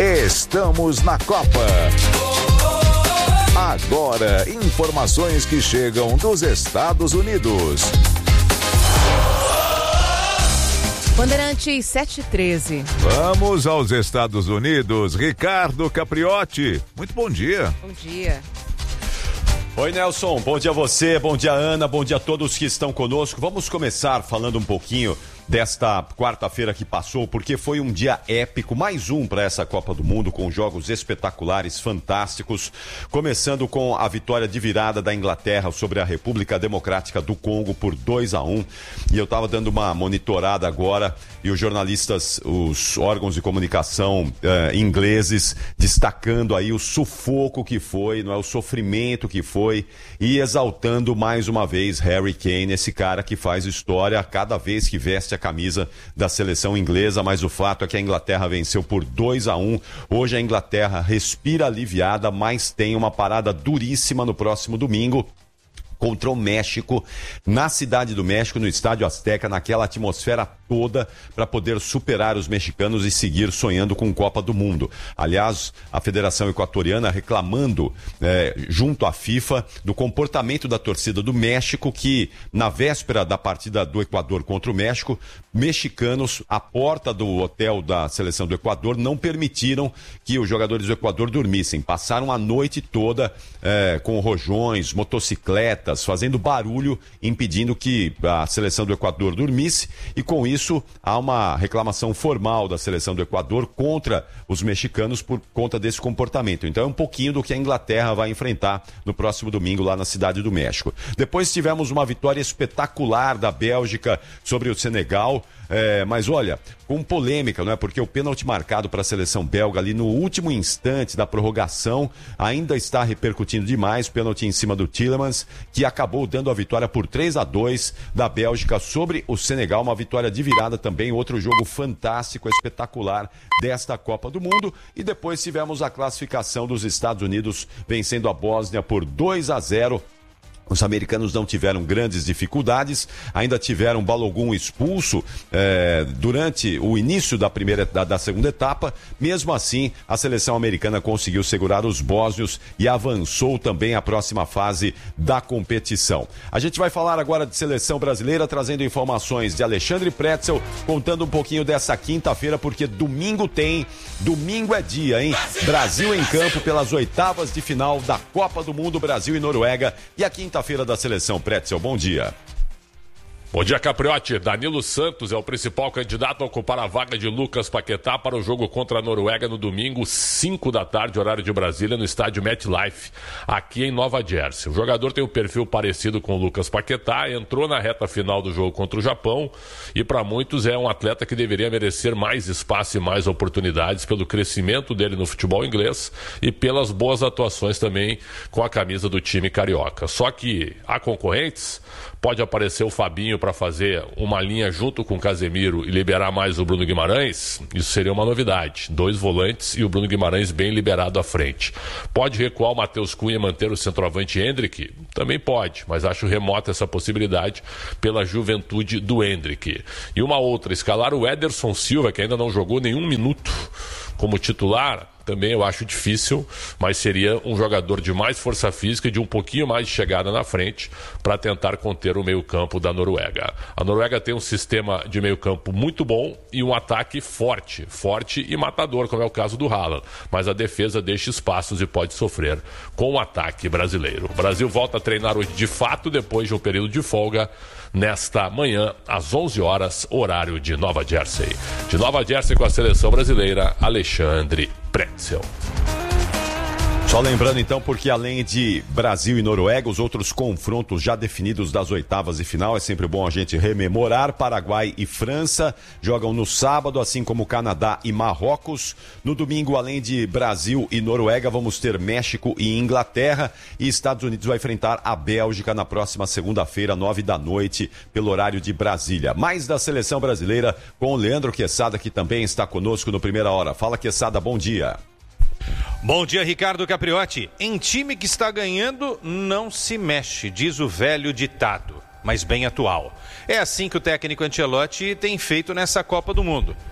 Estamos na Copa. Agora, informações que chegam dos Estados Unidos. Bandeirantes 713. Vamos aos Estados Unidos. Ricardo Capriotti, muito bom dia. Bom dia. Oi, Nelson, bom dia a você, bom dia Ana, bom dia a todos que estão conosco. Vamos começar falando um pouquinho desta quarta-feira que passou, porque foi um dia épico, mais um para essa Copa do Mundo, com jogos espetaculares, fantásticos, começando com a vitória de virada da Inglaterra sobre a República Democrática do Congo por 2-1, e eu estava dando uma monitorada agora, e os jornalistas, os órgãos de comunicação ingleses, destacando aí o sufoco que foi, não é, o sofrimento que foi, e exaltando mais uma vez Harry Kane, esse cara que faz história a cada vez que veste a camisa da seleção inglesa, mas o fato é que a Inglaterra venceu por 2-1. Hoje a Inglaterra respira aliviada, mas tem uma parada duríssima no próximo domingo contra o México, na Cidade do México, no Estádio Azteca, naquela atmosfera toda, para poder superar os mexicanos e seguir sonhando com Copa do Mundo. Aliás, a Federação Equatoriana reclamando, junto à FIFA, do comportamento da torcida do México, que na véspera da partida do Equador contra o México, mexicanos, à porta do hotel da seleção do Equador, não permitiram que os jogadores do Equador dormissem. Passaram a noite toda com rojões, motocicletas, fazendo barulho, impedindo que a seleção do Equador dormisse, e com isso há uma reclamação formal da seleção do Equador contra os mexicanos por conta desse comportamento. Então é um pouquinho do que a Inglaterra vai enfrentar no próximo domingo lá na Cidade do México. Depois tivemos uma vitória espetacular da Bélgica sobre o Senegal, mas olha, com polêmica, não é? Porque o pênalti marcado para a seleção belga ali no último instante da prorrogação ainda está repercutindo demais, pênalti em cima do Tielemans, que acabou dando a vitória por 3-2 da Bélgica sobre o Senegal, uma vitória de virada também, outro jogo fantástico, espetacular desta Copa do Mundo. E depois tivemos a classificação dos Estados Unidos vencendo a Bósnia por 2-0. Os americanos não tiveram grandes dificuldades, ainda tiveram Balogun expulso durante o início da segunda etapa. Mesmo assim, a seleção americana conseguiu segurar os bósnios e avançou também à próxima fase da competição. A gente vai falar agora de seleção brasileira, trazendo informações de Alexandre Pretzel, contando um pouquinho dessa quinta-feira, porque domingo é dia, hein? Brasil em campo pelas oitavas de final da Copa do Mundo, Brasil e Noruega, e a quinta-feira da seleção. Pretzel, bom dia. Bom dia, Capriotti. Danilo Santos é o principal candidato a ocupar a vaga de Lucas Paquetá para o jogo contra a Noruega no domingo, 5 da tarde, horário de Brasília, no estádio MetLife, aqui em Nova Jersey. O jogador tem um perfil parecido com o Lucas Paquetá, entrou na reta final do jogo contra o Japão e para muitos é um atleta que deveria merecer mais espaço e mais oportunidades pelo crescimento dele no futebol inglês e pelas boas atuações também com a camisa do time carioca. Só que há concorrentes, pode aparecer o Fabinho para fazer uma linha junto com o Casemiro e liberar mais o Bruno Guimarães, isso seria uma novidade. 2 volantes e o Bruno Guimarães bem liberado à frente. Pode recuar o Matheus Cunha e manter o centroavante Endrick? Também pode, mas acho remota essa possibilidade pela juventude do Endrick. E uma outra, escalar o Ederson Silva, que ainda não jogou nenhum minuto como titular, também eu acho difícil, mas seria um jogador de mais força física e de um pouquinho mais de chegada na frente para tentar conter o meio-campo da Noruega. A Noruega tem um sistema de meio-campo muito bom e um ataque forte e matador, como é o caso do Haaland, mas a defesa deixa espaços e pode sofrer com o ataque brasileiro. O Brasil volta a treinar hoje de fato, depois de um período de folga, nesta manhã, às 11 horas, horário de Nova Jersey. De Nova Jersey com a seleção brasileira, Alexandre Pretzel. Só lembrando então, porque além de Brasil e Noruega, os outros confrontos já definidos das oitavas de final, é sempre bom a gente rememorar. Paraguai e França jogam no sábado, assim como Canadá e Marrocos. No domingo, além de Brasil e Noruega, vamos ter México e Inglaterra, e Estados Unidos vai enfrentar a Bélgica na próxima segunda-feira, 21h, pelo horário de Brasília. Mais da seleção brasileira com o Leandro Quesada, que também está conosco no Primeira Hora. Fala, Quesada, bom dia. Bom dia, Ricardo Capriotti. Em time que está ganhando, não se mexe, diz o velho ditado, mas bem atual. É assim que o técnico Ancelotti tem feito nessa Copa do Mundo.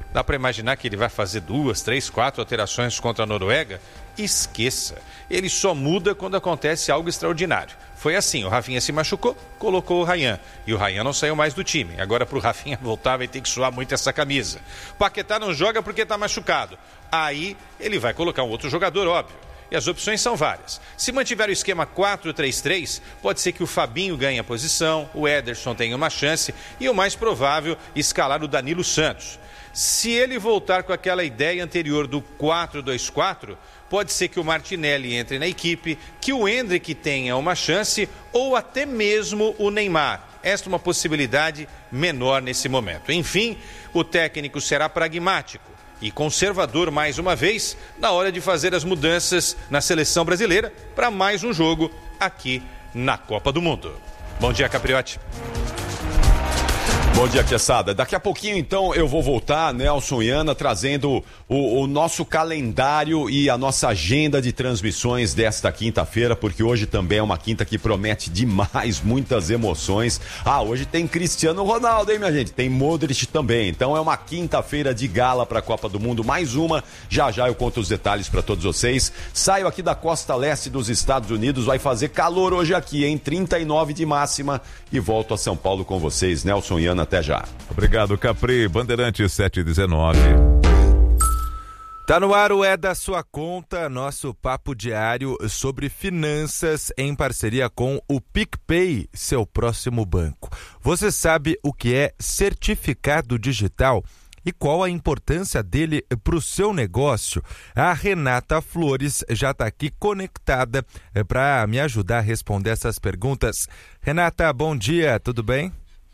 Dá para imaginar que ele vai fazer 2, 3, 4 alterações contra a Noruega? Esqueça. Ele só muda quando acontece algo extraordinário. Foi assim, o Rafinha se machucou, colocou o Ryan. E o Ryan não saiu mais do time. Agora para o Rafinha voltar vai ter que suar muito essa camisa. Paquetá não joga porque está machucado. Aí ele vai colocar um outro jogador, óbvio. E as opções são várias. Se mantiver o esquema 4-3-3, pode ser que o Fabinho ganhe a posição, o Ederson tenha uma chance e o mais provável, escalar o Danilo Santos. Se ele voltar com aquela ideia anterior do 4-2-4, pode ser que o Martinelli entre na equipe, que o Endrick tenha uma chance ou até mesmo o Neymar. Esta é uma possibilidade menor nesse momento. Enfim, o técnico será pragmático e conservador mais uma vez na hora de fazer as mudanças na seleção brasileira para mais um jogo aqui na Copa do Mundo. Bom dia, Capriotti. Bom dia, Queçada. Daqui a pouquinho, então, eu vou voltar, Nelson e Ana, trazendo o nosso calendário e a nossa agenda de transmissões desta quinta-feira, porque hoje também é uma quinta que promete demais, muitas emoções. Hoje tem Cristiano Ronaldo, hein, minha gente? Tem Modric também. Então é uma quinta-feira de gala para a Copa do Mundo, mais uma. Já eu conto os detalhes para todos vocês. Saio aqui da costa leste dos Estados Unidos, vai fazer calor hoje aqui, hein? 39 de máxima, e volto a São Paulo com vocês, Nelson e Ana. Até já. Obrigado, Capri. Bandeirantes 719. Tá no ar o É da Sua Conta, nosso papo diário sobre finanças em parceria com o PicPay, seu próximo banco. Você sabe o que é certificado digital e qual a importância dele para o seu negócio? A Renata Flores já está aqui conectada para me ajudar a responder essas perguntas. Renata, bom dia, tudo bem?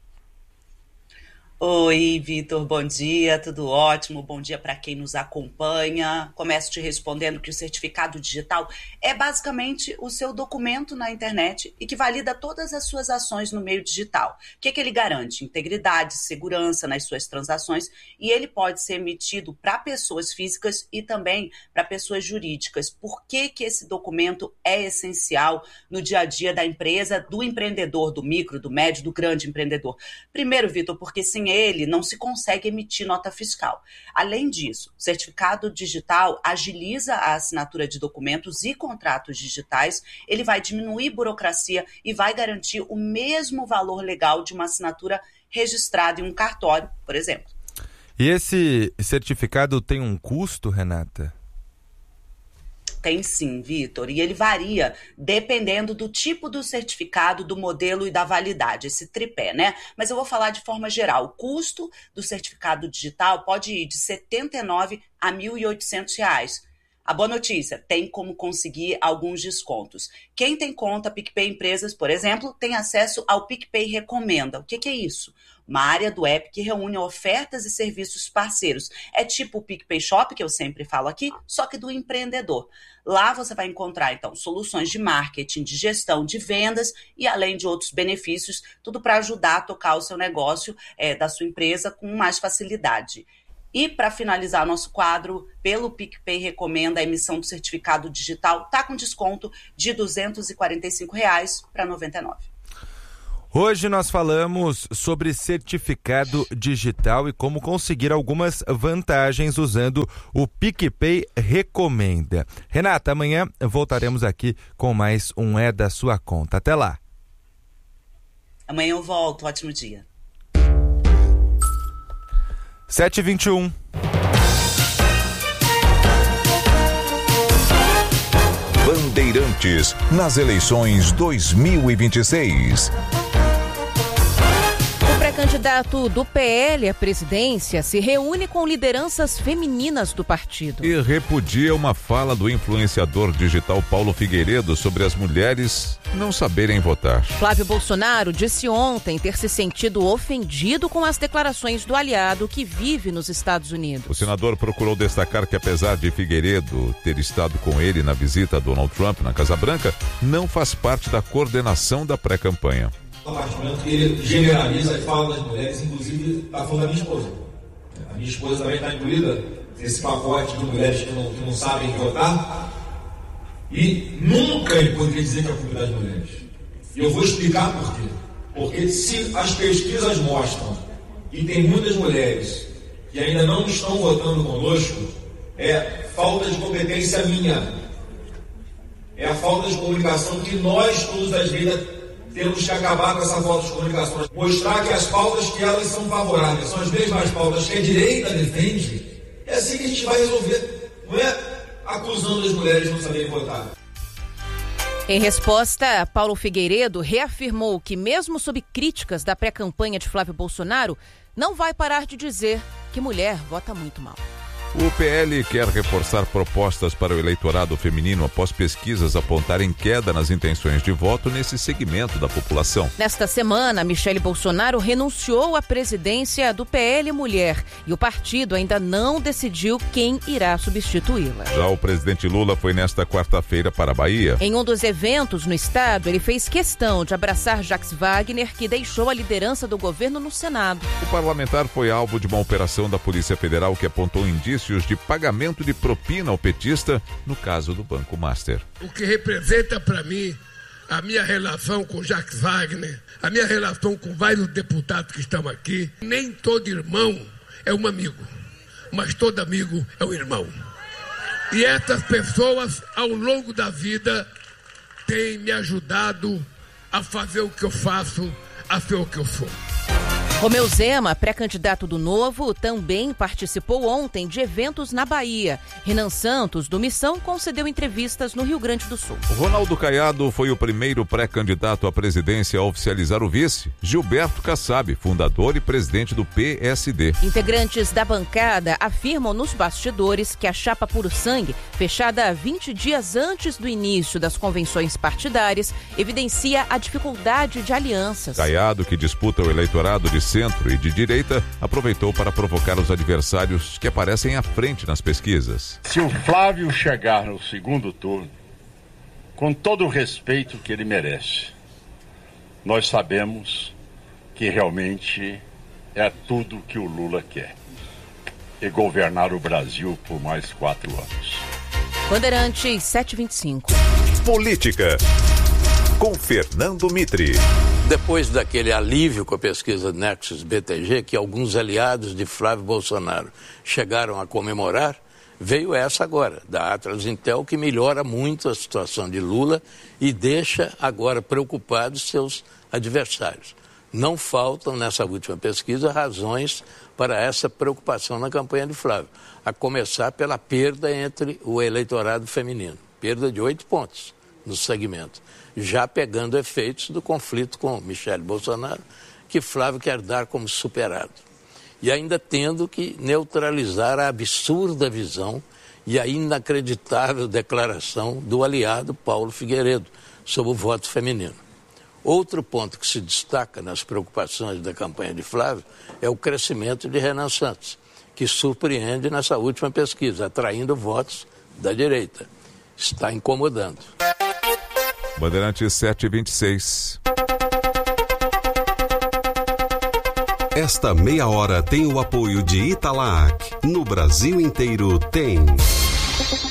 Oi, Vitor, bom dia, tudo ótimo, bom dia para quem nos acompanha. Começo te respondendo que o certificado digital é basicamente o seu documento na internet e que valida todas as suas ações no meio digital. O que ele garante? Integridade, segurança nas suas transações, e ele pode ser emitido para pessoas físicas e também para pessoas jurídicas. Por que esse documento é essencial no dia a dia da empresa, do empreendedor, do micro, do médio, do grande empreendedor? Primeiro, Vitor, porque sem ele não se consegue emitir nota fiscal. Além disso, o certificado digital agiliza a assinatura de documentos e contratos digitais, ele vai diminuir burocracia e vai garantir o mesmo valor legal de uma assinatura registrada em um cartório, por exemplo. E esse certificado tem um custo, Renata? Tem sim, Vitor, e ele varia dependendo do tipo do certificado, do modelo e da validade, esse tripé, né? Mas eu vou falar de forma geral. O custo do certificado digital pode ir de R$ 79 a R$ 1.800. A boa notícia, tem como conseguir alguns descontos. Quem tem conta PicPay Empresas, por exemplo, tem acesso ao PicPay Recomenda. O que é isso? Uma área do app que reúne ofertas e serviços parceiros. É tipo o PicPay Shop, que eu sempre falo aqui, só que do empreendedor. Lá você vai encontrar, então, soluções de marketing, de gestão, de vendas e além de outros benefícios, tudo para ajudar a tocar o seu negócio da sua empresa com mais facilidade. E para finalizar nosso quadro, pelo PicPay Recomenda, a emissão do certificado digital está com desconto de R$ 245 para R$ 99. Hoje nós falamos sobre certificado digital e como conseguir algumas vantagens usando o PicPay Recomenda. Renata, amanhã voltaremos aqui com mais um É da Sua Conta. Até lá. Amanhã eu volto. Ótimo dia. 7h21. Bandeirantes nas eleições 2026. O pré-candidato do PL à presidência se reúne com lideranças femininas do partido. E repudia uma fala do influenciador digital Paulo Figueiredo sobre as mulheres não saberem votar. Flávio Bolsonaro disse ontem ter se sentido ofendido com as declarações do aliado que vive nos Estados Unidos. O senador procurou destacar que, apesar de Figueiredo ter estado com ele na visita a Donald Trump na Casa Branca, não faz parte da coordenação da pré-campanha. Ele generaliza e fala das mulheres, inclusive está falando da minha esposa. A minha esposa também está incluída nesse pacote de mulheres que não sabem votar. E nunca ele poderia dizer que é a culpa das mulheres. E eu vou explicar por quê. Porque se as pesquisas mostram que tem muitas mulheres que que ainda não estão votando conosco é falta de competência minha. É a falta de comunicação que nós, todos da direita, temos que acabar com essa falta de comunicação. Mostrar que as pautas que elas são favoráveis são as mesmas pautas que a direita defende. É assim que a gente vai resolver. Não é acusando as mulheres de não saberem votar. Em resposta, Paulo Figueiredo reafirmou que, mesmo sob críticas da pré-campanha de Flávio Bolsonaro, não vai parar de dizer que mulher vota muito mal. O PL quer reforçar propostas para o eleitorado feminino após pesquisas apontarem queda nas intenções de voto nesse segmento da população. Nesta semana, Michele Bolsonaro renunciou à presidência do PL Mulher e o partido ainda não decidiu quem irá substituí-la. Já o presidente Lula foi nesta quarta-feira para a Bahia. Em um dos eventos no estado, ele fez questão de abraçar Jacques Wagner, que deixou a liderança do governo no Senado. O parlamentar foi alvo de uma operação da Polícia Federal que apontou indícios de pagamento de propina ao petista no caso do Banco Master. O que representa para mim a minha relação com Jacques Wagner, a minha relação com vários deputados que estão aqui. Nem todo irmão é um amigo, mas todo amigo é um irmão. E essas pessoas, ao longo da vida, têm me ajudado a fazer o que eu faço, a ser o que eu sou. Romeu Zema, pré-candidato do Novo, também participou ontem de eventos na Bahia. Renan Santos, do Missão, concedeu entrevistas no Rio Grande do Sul. Ronaldo Caiado foi o primeiro pré-candidato à presidência a oficializar o vice. Gilberto Kassab, fundador e presidente do PSD. Integrantes da bancada afirmam nos bastidores que a chapa Puro Sangue, fechada 20 dias antes do início das convenções partidárias, evidencia a dificuldade de alianças. Caiado, que disputa o eleitorado de centro e de direita, aproveitou para provocar os adversários que aparecem à frente nas pesquisas. Se o Flávio chegar no segundo turno, com todo o respeito que ele merece, nós sabemos que realmente é tudo que o Lula quer, e governar o Brasil por mais 4 anos. Bandeirantes 725. Política, com Fernando Mitre. Depois daquele alívio com a pesquisa Nexus BTG, que alguns aliados de Flávio Bolsonaro chegaram a comemorar, veio essa agora, da Atlas Intel, que melhora muito a situação de Lula e deixa agora preocupados seus adversários. Não faltam, nessa última pesquisa, razões para essa preocupação na campanha de Flávio, a começar pela perda entre o eleitorado feminino, perda de 8 pontos no segmento, já pegando efeitos do conflito com Michele Bolsonaro, que Flávio quer dar como superado. E ainda tendo que neutralizar a absurda visão e a inacreditável declaração do aliado Paulo Figueiredo sobre o voto feminino. Outro ponto que se destaca nas preocupações da campanha de Flávio é o crescimento de Renan Santos, que surpreende nessa última pesquisa, atraindo votos da direita. Está incomodando. Bandeirantes 726. Esta meia hora tem o apoio de Italac. No Brasil inteiro tem.